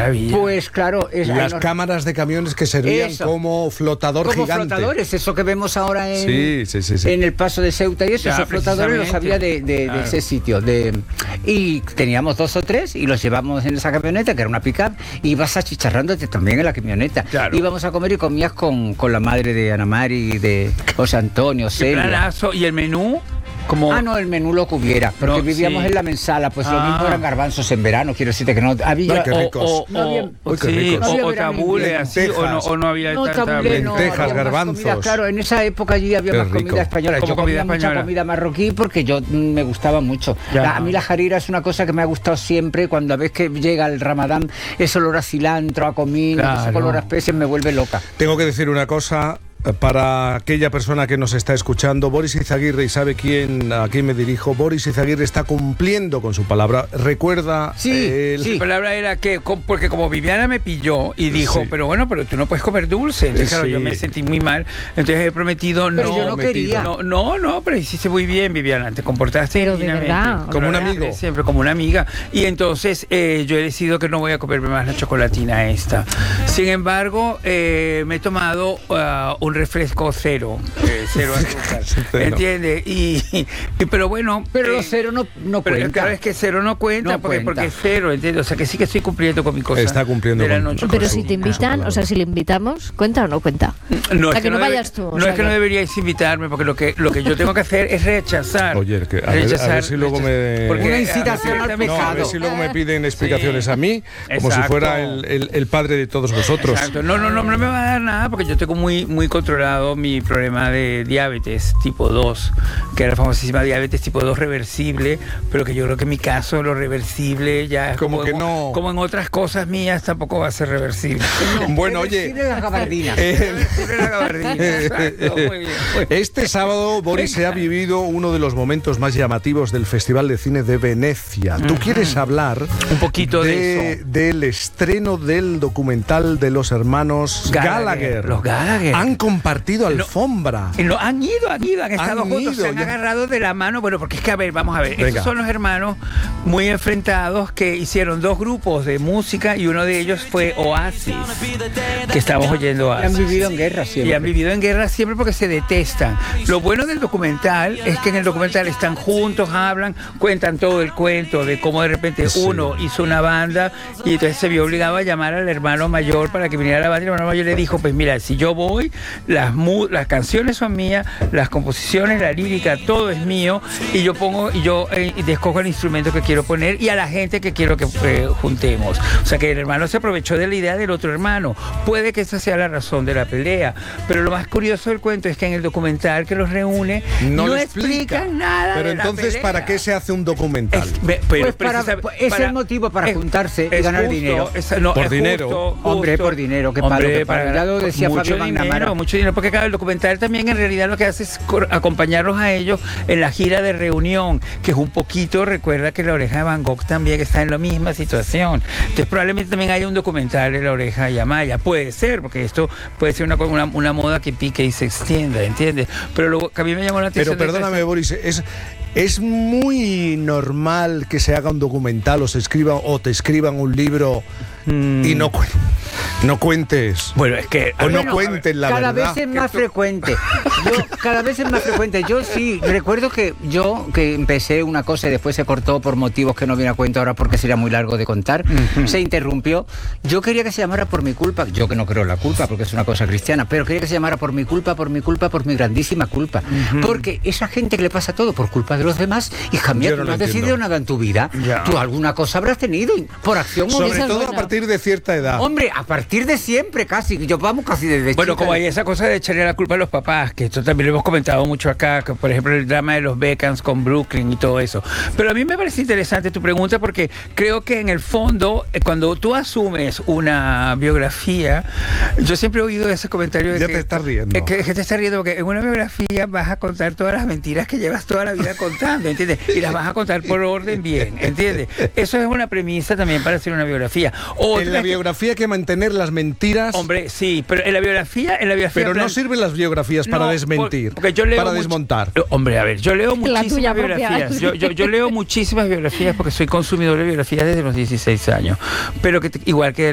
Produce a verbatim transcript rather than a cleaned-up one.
maravilla. Pues claro, es, las nos... cámaras de camiones que servían eso. como flotador como gigante. flotadores, eso que vemos ahora en, sí, sí, sí, sí. en el paso de Ceuta y eso, Ya, esos flotadores los había de, de, claro. de ese sitio. De, y teníamos dos o tres y los llevamos en esa camioneta, que era una pick-up, y ibas achicharrándote también en la camioneta. Claro. Íbamos a comer y comías con, con la madre de Ana Mari, de José Antonio, Celia. Planazo. ¿Y el menú? Como... Ah, no, el menú lo que hubiera, porque No, vivíamos sí. en la Mensala, pues Ah. lo mismo eran garbanzos en verano, quiero decirte que no había... Ay, qué ricos. O, No había- o, Uy, qué sí, ricos. o, No había o verano tabule, invierno. así, o no, o no había No, tanta... tabulé, no, lentejas, había más garbanzos. comida, claro, en esa época allí había Qué más rico. comida española. Como Yo comía comida mucha española. comida marroquí porque yo mm, me gustaba mucho. Ya. La- a mí la jarira es una cosa que me ha gustado siempre. Cuando ves que llega el Ramadán, ese olor a cilantro, a comino, Claro. ese olor a especies me vuelve loca. Tengo que decir una cosa eh, para aquella persona que nos está escuchando. Boris Izaguirre, y sabe quién, a quién me dirijo, Boris Izaguirre está cumpliendo con su palabra. Recuerda... Sí, eh, el- sí. La palabra era que, com- porque como Viviana me pilló y dijo, Sí. pero bueno, pero tú no puedes comer dulce. Entonces, claro, Sí. yo me sentí muy mal. Entonces he prometido Pero no. yo no metido. quería. No, no, no, pero hiciste muy bien, Viviana. Te comportaste Pero de divinamente. verdad. Como un Pero amigo. Siempre como una amiga. Y entonces eh, yo he decidido que no voy a comerme más la chocolatina esta. Sin embargo, eh, me he tomado uh, un refresco cero. Eh, cero azúcar. Cero. ¿Entiendes? Y, y- pero bueno. Pero eh, los cero no, no pero cuenta. claro, es que cero no cuenta, No porque, cuenta. porque es cero, ¿entiendes? O sea, que sí que estoy cumpliendo con mi cosa. Está cumpliendo de la con- noche. con Pero su- si te invitan, o sea, si le invitamos, ¿cuenta o no cuenta? No, O sea, es que no debe- vayas tú, o No sea es que no que- deberíais invitarme, porque lo que, lo que yo tengo que hacer es rechazar. Oye, que a ver- a ver si luego me- porque- Una incitación al exactamente- No, a ver pecado. si luego me piden explicaciones Sí. a mí, como si Exacto. fuera el, el- el padre de todos vosotros. Exacto. No, no, no, no me va a dar nada porque yo tengo muy, muy controlado mi problema de diabetes tipo dos, que era la famosísima diabetes tipo dos reversible, pero que yo creo que en mi caso lo reversible ya es Como que en, no. como en otras cosas mías tampoco va a ser reversible. Bueno, oye, Reversible la gabardina. eh, Reversible la gabardina, exacto, muy bien. este sábado, Boris, se ha vivido uno de los momentos más llamativos del Festival de Cine de Venecia. Tú quieres hablar Un poquito de eso. del estreno del documental de los hermanos Gallagher. Gallagher. Los Gallagher. Han compartido alfombra. Y no, han ido, han ido, han estado Han juntos, ido, se han ya. agarrado de la mano. Bueno, porque es que, a ver, vamos a ver. Venga. Estos son los hermanos muy enfrentados que hicieron dos grupos de música y uno de ellos fue Oasis, que estamos oyendo Y Oasis. han vivido en guerra siempre. Y han vivido en guerra siempre porque se detestan. Lo bueno del documental es que en el documental están juntos, hablan, cuentan todo el cuento de cómo de repente Sí. uno hizo una banda y entonces se vio obligado a llamar al hermano mayor para que viniera a la banda y el hermano mayor le dijo, pues mira, si yo voy, las, mu- las canciones son mías, las composiciones, la lírica, todo es mío y yo pongo y yo eh, y escojo el instrumento que quiero poner y a la gente que quiero que eh, juntemos. O sea que el hermano se aprovechó de la idea del otro hermano. Puede que esa sea la razón de la pelea, pero lo más curioso del cuento es que en el documental que los reúne No, no, lo explica. explican nada. Pero de la entonces, pelea. ¿para qué se hace un documental? Es, ve- pero Pues para- precisa- pues es el motivo para juntarse y es ganar justo, dinero. es- no, Por es dinero. justo, Hombre, justo. por dinero, qué Hombre, palo, qué palo. para- Ya lo decía mucho Fabio dinero, McNamara. mucho dinero, porque claro, el documental también en realidad lo que hace es cor- acompañarlos a ellos en la gira de reunión, que es un poquito, recuerda que La Oreja de Van Gogh también está en la misma situación. Entonces probablemente también haya un documental de La Oreja de Amaya. Puede ser, porque esto puede ser una, una, una moda que pique y se extienda, ¿entiendes? Pero lo que a mí me llamó la atención... Pero de perdóname, esta- Boris, es, es muy normal que se haga un documental o se escriba o te escriban un libro Mm. y no, cu- no cuentes. Bueno, es que... O no Bueno, cuenten la cada verdad. vez es más frecuente. Yo, cada vez es más frecuente. Yo sí, recuerdo que yo que empecé una cosa y después se cortó por motivos que no viene a cuento ahora porque sería muy largo de contar. Ujú. Se interrumpió. Yo quería que se llamara Por mi culpa. Yo que no creo en la culpa porque es una cosa cristiana, pero quería que se llamara Por mi culpa, por mi culpa, por mi grandísima culpa. Porque esa gente que le pasa todo por culpa de los demás, hija mía, Yo tú no no lo has decidido entiendo. nada en tu vida. Ya. Tú alguna cosa habrás tenido por acción o Sobre esa es todo a buena. partir de cierta edad. Hombre, a partir de siempre casi. Yo vamos casi desde Bueno, chica. como hay esa cosa de echarle la culpa a los papás, que esto también lo hemos comentado mucho acá, que por ejemplo el drama de los Beckhams con Brooklyn y todo eso. Pero a mí me parece interesante tu pregunta porque creo que en el fondo, eh, cuando tú asumes una biografía, yo siempre he oído ese comentario de Ya que... te estás riendo. eh, Que, que te estás riendo porque en una biografía vas a contar todas las mentiras que llevas toda la vida contando, ¿entiendes? Y las vas a contar por orden bien, ¿entiendes? Eso es una premisa también para hacer una biografía. Otra En la es que- biografía hay que mantener las mentiras, Hombre, sí, pero en la biografía, en la biografía pero no plan- sirven las biografías para No, desmentir, por- porque yo leo para mucho- desmontar. Eh, Hombre, a ver, yo leo La muchísimas tuya propia. biografías. Yo, yo, yo leo muchísimas biografías porque soy consumidor de biografías desde los dieciséis años. Pero que te- igual que